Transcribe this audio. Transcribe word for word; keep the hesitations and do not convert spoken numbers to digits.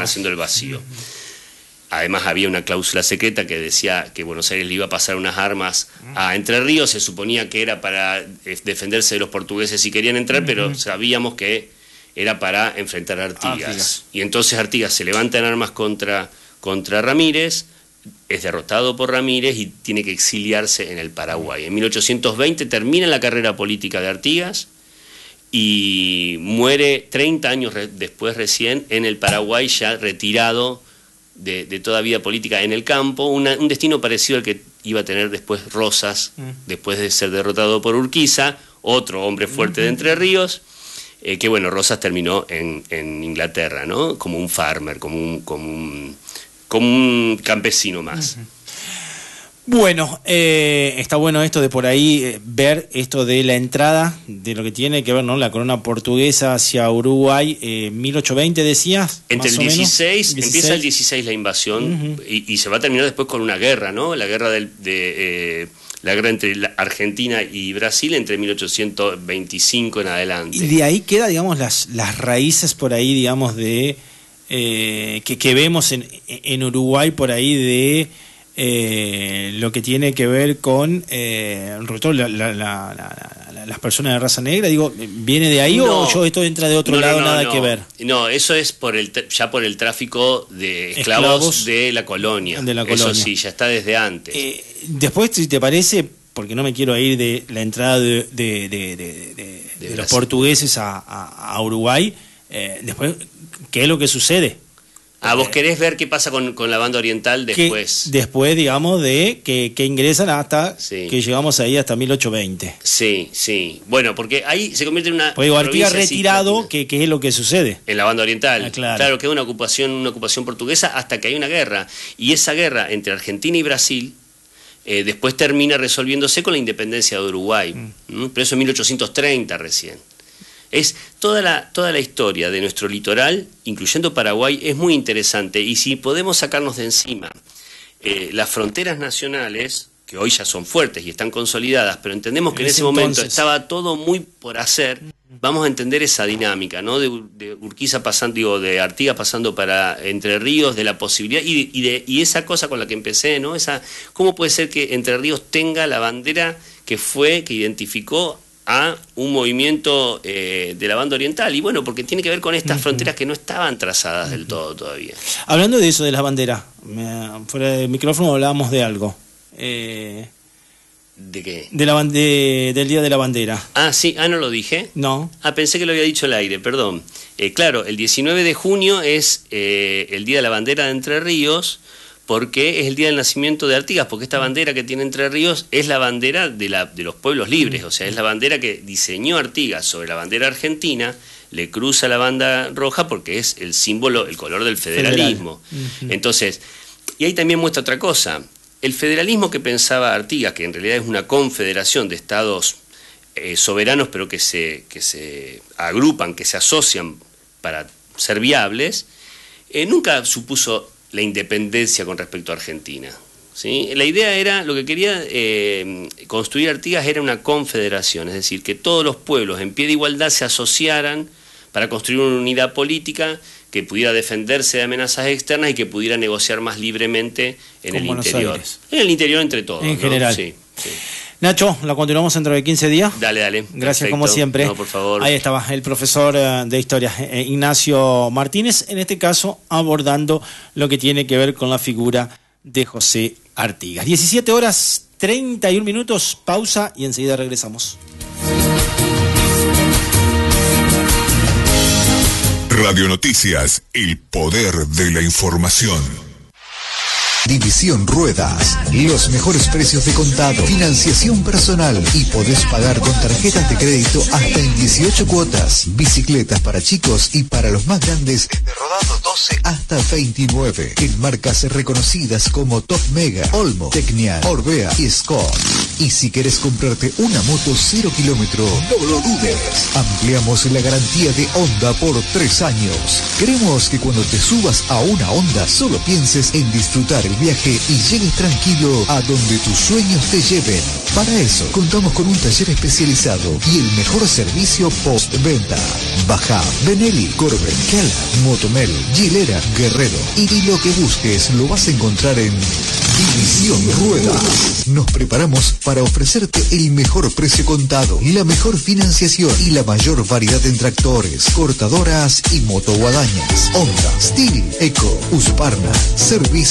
haciendo el vacío. Además había una cláusula secreta que decía que Buenos Aires le iba a pasar unas armas a Entre Ríos, se suponía que era para defenderse de los portugueses si querían entrar, pero sabíamos que era para enfrentar a Artigas. Artigas. Y entonces Artigas se levanta en armas contra, contra Ramírez, es derrotado por Ramírez y tiene que exiliarse en el Paraguay. En mil ochocientos veinte termina la carrera política de Artigas y muere treinta años re- después recién en el Paraguay, ya retirado de, de toda vida política en el campo, una, un destino parecido al que iba a tener después Rosas, mm. después de ser derrotado por Urquiza, otro hombre fuerte mm-hmm. de Entre Ríos, eh, que bueno, Rosas terminó en, en Inglaterra, ¿no? Como un farmer, como un, como un, como un campesino más. Mm-hmm. Bueno, eh, está bueno esto de por ahí eh, ver esto de la entrada, de lo que tiene que ver, ¿no? La corona portuguesa hacia Uruguay, eh, mil ochocientos veinte decías. Entre el dieciséis, dieciséis, empieza el dieciséis la invasión, uh-huh. y, y se va a terminar después con una guerra, ¿no? La guerra del, de eh, la guerra entre la Argentina y Brasil entre mil ochocientos veinticinco en adelante. Y de ahí queda, digamos, las, las raíces por ahí, digamos, de eh, que, que vemos en, en Uruguay por ahí de Eh, lo que tiene que ver con eh, la, la, la, la, las personas de raza negra, digo, ¿viene de ahí no, o yo esto entra de otro no, lado, no, no, nada no. que ver? No, eso es por el ya por el tráfico de esclavos, esclavos de la colonia. De la colonia. Eso sí, ya está desde antes. Eh, después, si te parece, porque no me quiero ir de la entrada de, de, de, de, de, de, de los portugueses a, a, a Uruguay, eh, después, ¿qué es lo que sucede? Ah, vos querés ver qué pasa con, con la banda oriental después. Que, después, digamos, de que, que ingresan hasta sí. que llegamos ahí hasta mil ochocientos veinte. Sí, sí. Bueno, porque ahí se convierte en una. Pues digo, Artigas retirado, ¿qué es lo que sucede? En la banda oriental. Ah, claro. Claro, que es una ocupación, una ocupación portuguesa hasta que hay una guerra. Y esa guerra entre Argentina y Brasil eh, después termina resolviéndose con la independencia de Uruguay. Mm. ¿Mm? Pero eso en mil ochocientos treinta recién. Es toda la, toda la historia de nuestro litoral, incluyendo Paraguay, es muy interesante. Y si podemos sacarnos de encima eh, las fronteras nacionales, que hoy ya son fuertes y están consolidadas, pero entendemos que en, en ese entonces momento estaba todo muy por hacer, vamos a entender esa dinámica, ¿no? De, de Urquiza pasando, digo, de Artigas pasando para Entre Ríos, de la posibilidad, y, y, de, y esa cosa con la que empecé, ¿no? Esa, ¿cómo puede ser que Entre Ríos tenga la bandera que fue, que identificó a un movimiento eh, de la banda oriental? Y bueno, porque tiene que ver con estas uh-huh. fronteras que no estaban trazadas uh-huh. del todo todavía. Hablando de eso, de las banderas, me, fuera del micrófono hablábamos de algo. Eh, ¿De qué? De la bande, del Día de la Bandera. Ah, sí, ah, ¿no lo dije? No. Ah, pensé que lo había dicho al aire, perdón. Eh, claro, el diecinueve de junio es eh, el Día de la Bandera de Entre Ríos, porque es el día del nacimiento de Artigas, porque esta bandera que tiene Entre Ríos es la bandera de, la, de los pueblos libres, o sea, es la bandera que diseñó Artigas sobre la bandera argentina, le cruza la banda roja porque es el símbolo, el color del federalismo. Federal. Uh-huh. Entonces, y ahí también muestra otra cosa, el federalismo que pensaba Artigas, que en realidad es una confederación de estados eh, soberanos, pero que se, que se agrupan, que se asocian para ser viables, eh, nunca supuso la independencia con respecto a Argentina, ¿sí? La idea era, lo que quería eh, construir Artigas era una confederación, es decir, que todos los pueblos en pie de igualdad se asociaran para construir una unidad política que pudiera defenderse de amenazas externas y que pudiera negociar más libremente en el Buenos interior. Aires. En el interior entre todos. En ¿no? general. Sí, sí. Nacho, la continuamos dentro de quince días. Dale, dale. Gracias. Perfecto. Como siempre. No, por favor. Ahí estaba el profesor de Historia, eh, Ignacio Martínez, en este caso abordando lo que tiene que ver con la figura de José Artigas. diecisiete horas treinta y un minutos, pausa y enseguida regresamos. Radio Noticias, el poder de la información. División Ruedas, los mejores precios de contado, financiación personal y podés pagar con tarjetas de crédito hasta en dieciocho cuotas. Bicicletas para chicos y para los más grandes, de rodado doce hasta veintinueve. En marcas reconocidas como Top Mega, Olmo, Tecnial, Orbea y Scott. Y si querés comprarte una moto cero kilómetro, no lo dudes. Ampliamos la garantía de Honda por tres años. Queremos que cuando te subas a una Honda solo pienses en disfrutar el viaje y llegues tranquilo a donde tus sueños te lleven. Para eso, contamos con un taller especializado y el mejor servicio postventa. Baja Benelli, Corben, Kel, Motomel, Gilera, Guerrero. Y lo que busques lo vas a encontrar en División Ruedas. Nos preparamos para ofrecerte el mejor precio contado, la mejor financiación y la mayor variedad en tractores, cortadoras y motoguadañas. Honda, Steel, Eco, Husqvarna, Servicio